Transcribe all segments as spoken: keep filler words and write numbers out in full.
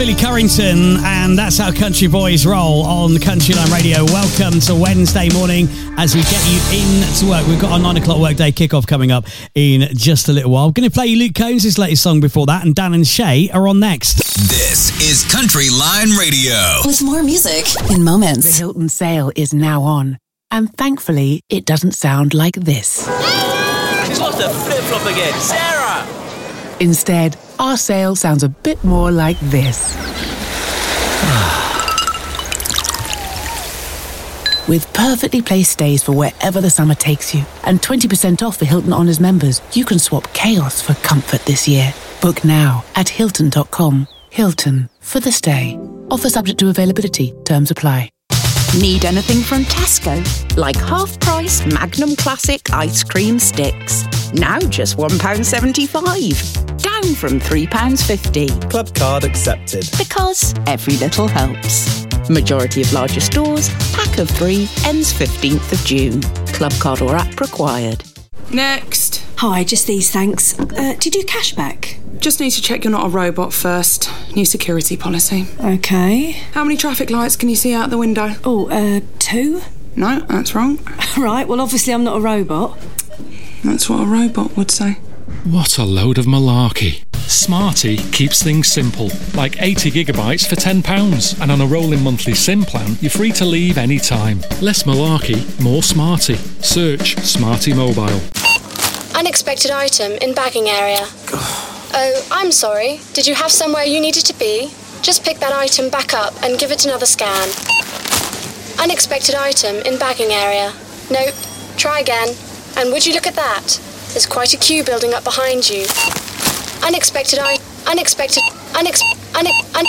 Billy Currington, and that's how country boys roll on Country Line Radio. Welcome to Wednesday morning as we get you into work. We've got our nine o'clock workday kickoff coming up in just a little while. I'm going to play you Luke Combs' latest song before that, and Dan and Shay are on next. This is Country Line Radio. With more music in moments. The Hilton sale is now on, and thankfully, it doesn't sound like this. She's lost her flip-flop again. Sarah! Instead, our sale sounds a bit more like this. With perfectly placed stays for wherever the summer takes you, and twenty percent off for Hilton Honors members, you can swap chaos for comfort this year. Book now at Hilton dot com. Hilton, for the stay. Offer subject to availability. Terms apply. Need anything from Tesco? Like half-price Magnum Classic ice cream sticks. Now just one pound seventy-five. Down from three pounds fifty. Club card accepted. Because every little helps. Majority of larger stores, pack of three, ends fifteenth of June. Club card or app required. Next. Hi, just these, thanks. Uh, do you do cashback? Just need to check you're not a robot first. New security policy. Okay. How many traffic lights can you see out the window? Oh, uh, two? No, that's wrong. Right, well, obviously I'm not a robot. That's what a robot would say. What a load of malarkey. Smarty keeps things simple, like eighty gigabytes for ten pounds, and on a rolling monthly SIM plan, you're free to leave any time. Less malarkey, more Smarty. Search Smarty Mobile. Unexpected item in bagging area. Oh, I'm sorry. Did you have somewhere you needed to be? Just pick that item back up and give it another scan. Unexpected item in bagging area. Nope. Try again. And would you look at that? There's quite a queue building up behind you. Unexpected I... Unexpected... Unex... Un... Un...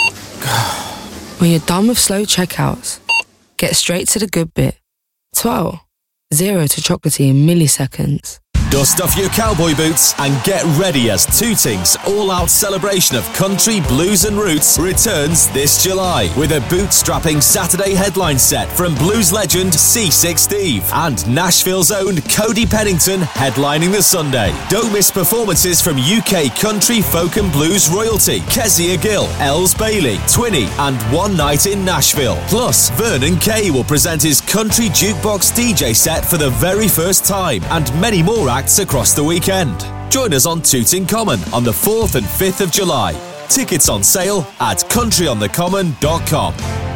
When you're done with slow checkouts, get straight to the good bit. twelve. Zero to chocolatey in milliseconds. Dust off your cowboy boots and get ready as Tooting's all-out celebration of country, blues and roots returns this July with a boot-strapping Saturday headline set from blues legend C six Steve and Nashville's own Cody Pennington headlining the Sunday. Don't miss performances from U K country, folk and blues royalty Kezia Gill, Els Bailey, Twinny and One Night in Nashville. Plus, Vernon Kay will present his country jukebox D J set for the very first time and many more acts across the weekend. Join us on Tooting Common on the fourth and fifth of July. Tickets on sale at country on the common dot com.